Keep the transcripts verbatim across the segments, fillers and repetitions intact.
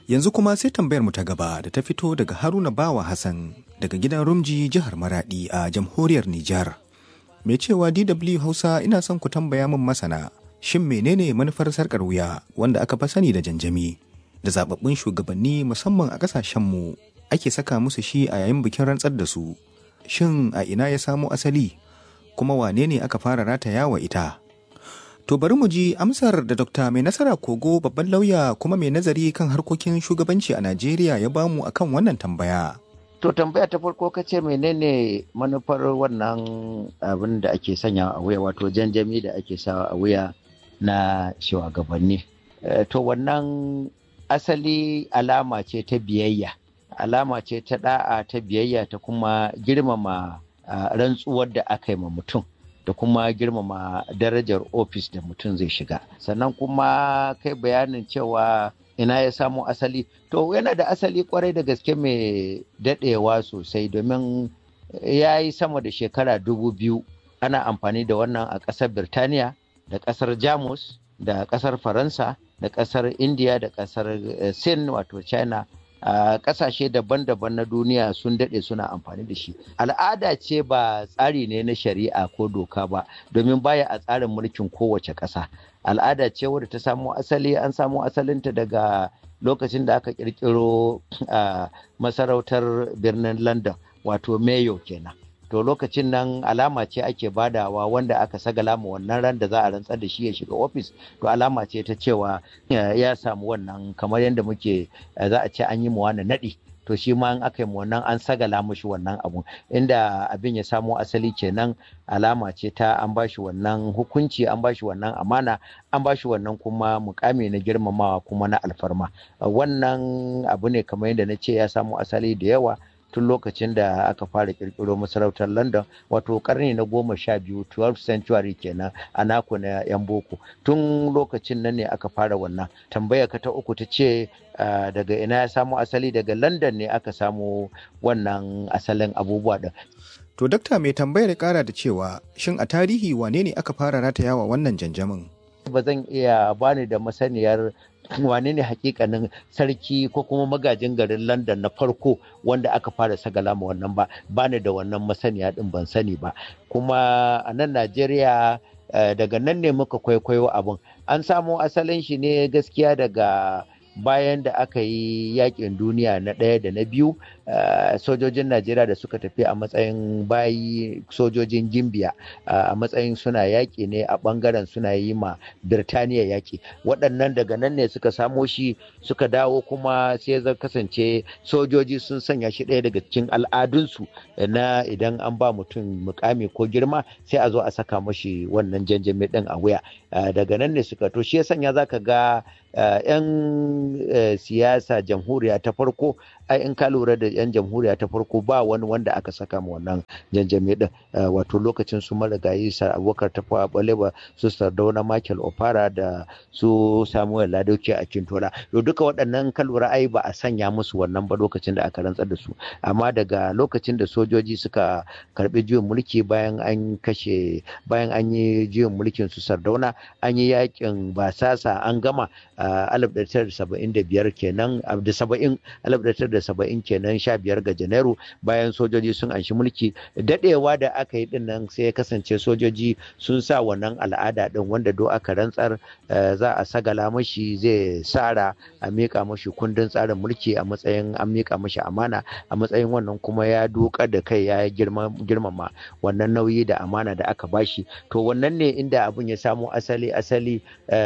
Yanzu kuma sai tambayar mu ta gaba da ta fito daga Haruna Bawa Hassan daga gidan Rumji jihar Maradi a jamhuriyar Nijar. Mai cewa D W Hausa ina son ku tambaya min masana, shin menene manufar sarkar wuya wanda aka fa sani da janjami da zababbun shugabanni musamman a kasashenmu ake saka musu shi a yayin bikin rantsar da su? Shin a ina ya samo asali kuma wane ne aka fara rataya wa ita? To bari mu ji amsar da Dokta Mai Nasara Kogo babban lauya kuma mai nazari kan harkokin shugabanci a Najeriya ya bamu akan wannan tambaya. To tambaya ta farko ka ce menene manufar wannan abin da ake sanya a wuya, wato janjami da ake sawa a wuya na shugabanni. E, to wannan asali alama ce ta biyayya, alama ce ta da'a ta biyayya ta kuma girmama rantsuwar da aka yi ma mutum, da kuma girmama darajar ofis da mutum zai shiga. Sannan kuma kai bayanin cewa ina ya samo asali, to yana da asali kwarai da gaske mai daɗewa sosai, domin ya yi sama da shekara dubu biyu ana amfani da wannan a ƙasar Birtaniya da ƙasar Jamus da ƙasar Faransa da ƙasar Indiya da ƙasar Sin wato China. a ƙasashe daban-daban na duniya sun daɗe suna amfani da shi. Al'ada ce ba tsari ne na shari'a ko doka ba, domin baya a tsarin mulkin kowace ƙasa. Al'ada ce wadda ta samo asali, an samo asalinta daga lokacin da aka ƙirƙiro a masarautar birnin London, wato Mayo kenan. To lokacin nan alama ce ake badawa wanda aka sagala ma wannan ran da za a rantsar da shi ya shiga ofis, to alama ce ta cewa ya samu wannan, kamar yadda muke za a ce an yi mu wani naɗi, to shi ma an aka yi wannan an sagala mashi wannan abun, inda abin ya samo asali kenan. Alama ce ta an bashi wannan hukunci, an bashi wannan amana, an bashi wannan kuma mukami na girmamawa kuma na alfarma. Wannan abu ne kamar yadda na ce ya samo asali da yawa tun lokacin da aka fara kirkiro masarautar London, wato karni na goma sha biyu, twelfth century kenan a naku na yan boko. Tun lokacin nan ne aka fara wannan. Tambaya ka ta uku ta ce uh, daga ina ya samo asali, daga London ne aka samo wannan asalin abubuwa din. To dakta mai tambayar kara da cewa shin a tarihi wane ne aka fara ratayawa wannan janjamin? Ba zan iya bani da masaniyar wane ne hakikanin sarki ko kuma magajin garin London na farko wanda aka fara sagala ma wannan ba, bani da wannan masaniya din, ban sani ba. Kuma a nan Najeriya daga nan ne muka kwaikwayo abin. An samo asalin shi ne gaskiya daga bayan da aka yi yakin duniya na ɗaya da na biyu, sojojin Najeriya da suka tafi a matsayin bayi, sojojin Gimbiya a matsayin suna yaƙi ne a ɓangaren suna yi ma Birtaniya yaƙi. Waɗannan daga nan ne suka samo shi suka dawo, kuma sai zai kasance sojoji sun sanya shi ɗaya daga cikin al'adunsu na idan an ba mutum mukami ko girma sai a zo a saka mashi wannan janjami ɗin a wuya. Daga nan ne suka, to shi ya sanya zaka ga Uh, 'yan uh, siyasa jamhuriya ta farko, ai in ka lura da 'yan jamhuriya ta farko ba wani wanda aka saka ma wannan janjami din, uh, wato lokacin su marigayi Sir Abubakar Tafawa Balewa, su Sardauna Michael Opara da su Samuel Ladoke Akintola. To duka waɗannan ka lura ai ba a sanya musu wannan ba lokacin da aka rantsar da su, amma daga lokacin da sojoji suka karbi juyin mulki bayan an kashe bayan an yi juyin mulkin su Sardauna, an yi yakin basasa an gama alif ɗari tara da saba'in da biyar kenan da saba'in alif ɗari tara da saba'in kenan sha biyar ga Janairu, bayan sojoji sun anshi mulki. Dadewa da aka yi din nan sai ya kasance sojoji sun sa wannan al'ada din, wanda do aka rantsar za a sagala mashi, zai sara a mika mashi kundin tsarin mulki a matsayin an mika mashi amana, a matsayin wannan kuma ya duka da kai ya girmama wannan nauyi da amana da aka bashi. To wannan ne inda abin ya samo asali asali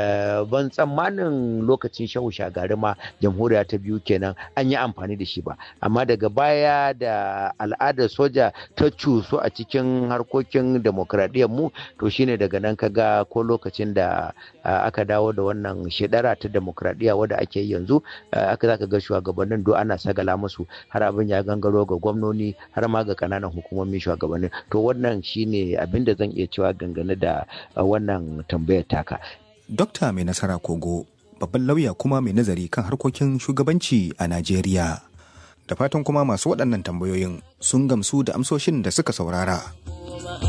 ban tsammanin lokacin Shehu Shagari ma jamhuriya ta biyu kenan an yi amfani da shi ba, amma daga baya da al'adar soja ta cuso a cikin harkokin demokradiyyar mu, to shine daga nan kaga ko lokacin da aka dawo da wannan shedara ta demokradiyya wadda ake yi yanzu, aka zaka ga shugabannin do ana sagala musu, har abin ya gangaro ga gwamnoni har ma ga kananan hukumomin shugabannin. To wannan shine abin da zan iya cewa dangane da wannan tambayar taka. Dokta Mai Nasara Kogo, babban lauya kuma mai nazari kan harkokin shugabanci a Najeriya. Da fatan kuma masu waɗannan tambayoyin sun gamsu da amsoshin da suka saurara.